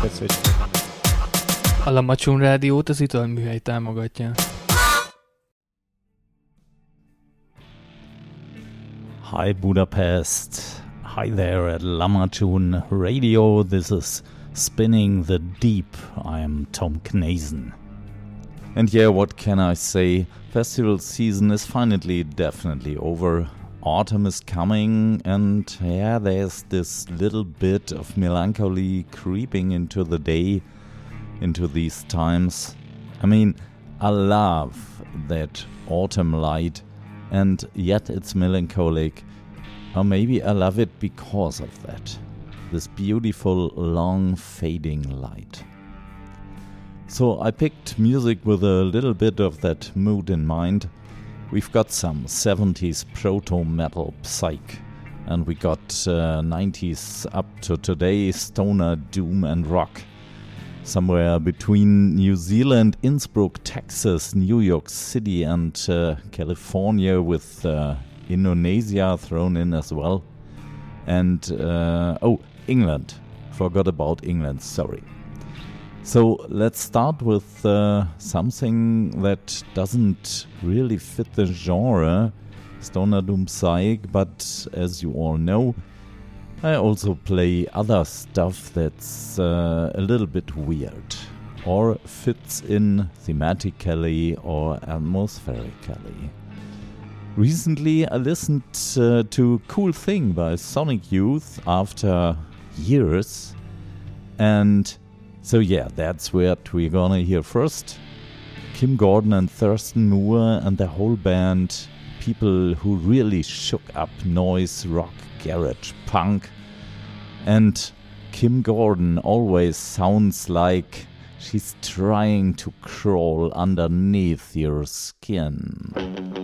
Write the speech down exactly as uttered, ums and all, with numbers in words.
A Lamacsun Rádiót az Italműhely támogatja. Hi Budapest. Hi there at Lamacsun Radio. This is Spinning the Deep. I am Tom Knazen. And yeah, what can I say? Festival season is finally definitely over. Autumn is coming, and yeah, there's this little bit of melancholy creeping into the day, into these times. I mean, I love that autumn light, and yet it's melancholic. Or maybe I love it because of that. This beautiful, long, fading light. So I picked music with a little bit of that mood in mind. We've got some seventies proto-metal psych, and we got uh, nineties up to today stoner, doom and rock. Somewhere between New Zealand, Innsbruck, Texas, New York City and uh, California, with uh, Indonesia thrown in as well. And, uh, oh, England. Forgot about England, sorry. So let's start with uh, something that doesn't really fit the genre, Stoner Doom Psych, but as you all know, I also play other stuff that's uh, a little bit weird, or fits in thematically or atmospherically. Recently I listened uh, to Cool Thing by Sonic Youth after years, and so yeah, that's what we're gonna hear first. Kim Gordon and Thurston Moore and the whole band, people who really shook up noise, rock, garage, punk. And Kim Gordon always sounds like she's trying to crawl underneath your skin.